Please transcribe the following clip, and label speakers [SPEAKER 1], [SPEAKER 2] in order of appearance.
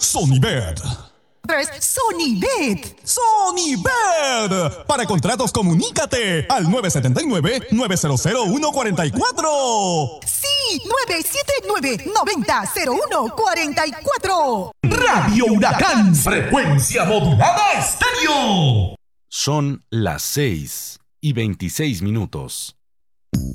[SPEAKER 1] Sonibet.
[SPEAKER 2] Sonibet.
[SPEAKER 1] Sonibet. Para contratos, comunícate al 979-900-144.
[SPEAKER 2] Sí, 979-90-0144.
[SPEAKER 3] Radio Huracán, frecuencia modulada estéreo.
[SPEAKER 4] Son las 6:26.